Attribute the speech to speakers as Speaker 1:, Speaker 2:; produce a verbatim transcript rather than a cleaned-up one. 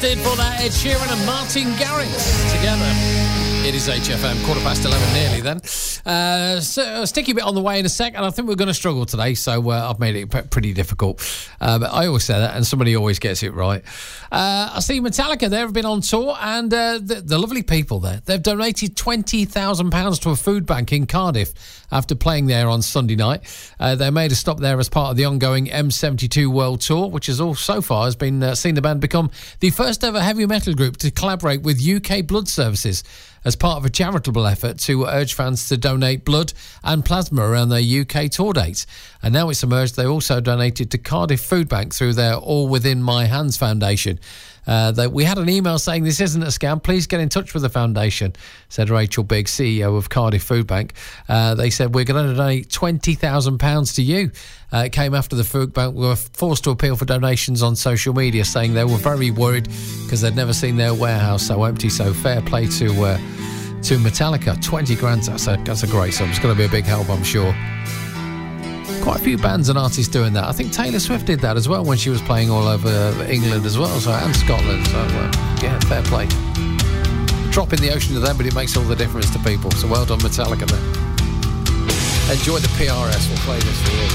Speaker 1: Busted for that, Ed Sheeran and Martin Garrix together. It is H F M, quarter past eleven nearly then. Uh, so a sticky bit on the way in a sec, and I think we're going to struggle today, so uh, I've made it p- pretty difficult. Uh, but I always say that, and somebody always gets it right. Uh, I see Metallica, they've been on tour, and uh, the, the lovely people there, they've donated twenty thousand pounds to a food bank in Cardiff after playing there on Sunday night. Uh, they made a stop there as part of the ongoing M seventy-two World Tour, which has all so far has been uh, seen the band become the first ever heavy metal group to collaborate with U K Blood Services as part of a charitable effort to urge fans to donate blood and plasma around their U K tour dates. And now it's emerged they also donated to Cardiff Food Bank through their All Within My Hands Foundation. Uh, that we had an email saying this isn't a scam, please get in touch with the foundation, said Rachel Bigg, C E O of Cardiff Food Bank. Uh, they said, we're going to donate twenty thousand pounds to you. Uh, it came after the food bank were forced to appeal for donations on social media, saying they were very worried because they'd never seen their warehouse so empty. So fair play to uh, to Metallica. twenty grand, that's a, that's a great sum. It's going to be a big help, I'm sure. Quite a few bands and artists doing that. I think Taylor Swift did that as well when she was playing all over England as well, so and Scotland. So uh, yeah, fair play. Drop in the ocean to them, but it makes all the difference to people. So well done, Metallica there. Enjoy the P R S. We'll play this for you.